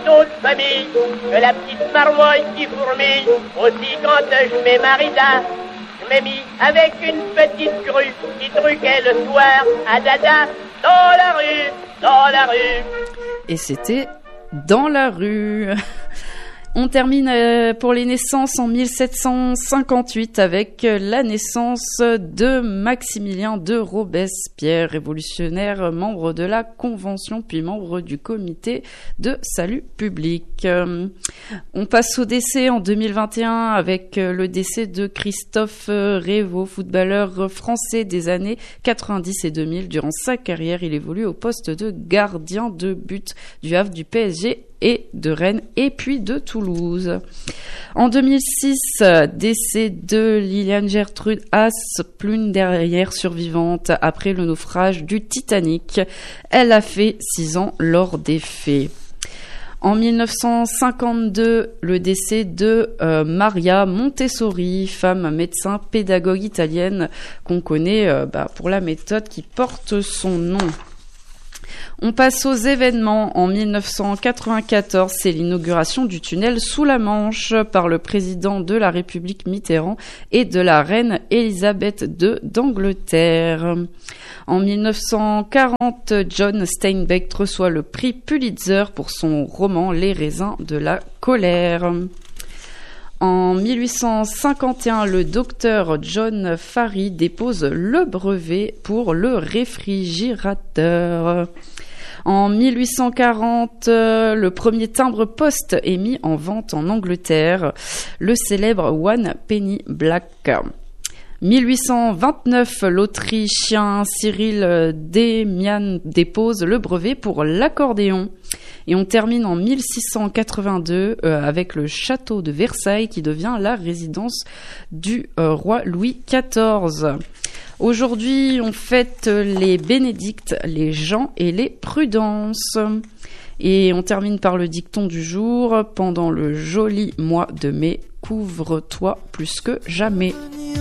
nom de famille que la petite marmoille qui fourmille. Aussi quand je mets ma rida, je m'ai mis avec une petite grue qui truquait le soir à dada dans la rue, dans la rue. Et c'était dans la rue. On termine pour les naissances en 1758 avec la naissance de Maximilien de Robespierre, révolutionnaire, membre de la Convention, puis membre du Comité de salut public. On passe au décès en 2021 avec le décès de Christophe Révaux, footballeur français des années 90 et 2000. Durant sa carrière, il évolue au poste de gardien de but du Havre, du PSG et de Rennes et puis de Toulouse. En 2006, décès de Liliane Gertrude Haas, l'une dernière survivante après le naufrage du Titanic. Elle a fait 6 ans lors des faits. En 1952, le décès de Maria Montessori, femme médecin pédagogue italienne qu'on connaît pour la méthode qui porte son nom. On passe aux événements. En 1994, c'est l'inauguration du tunnel sous la Manche par le président de la République Mitterrand et de la reine Elisabeth II d'Angleterre. En 1940, John Steinbeck reçoit le prix Pulitzer pour son roman Les raisins de la colère. En 1851, le docteur John Farey dépose le brevet pour le réfrigérateur. En 1840, le premier timbre-poste est mis en vente en Angleterre, le célèbre One Penny Black. 1829, l'Autrichien Cyril Demian dépose le brevet pour l'accordéon. Et on termine en 1682 avec le château de Versailles qui devient la résidence du roi Louis XIV. Aujourd'hui, on fête les bénédictes, les Jean et les Prudences. Et on termine par le dicton du jour. Pendant le joli mois de mai, couvre-toi plus que jamais.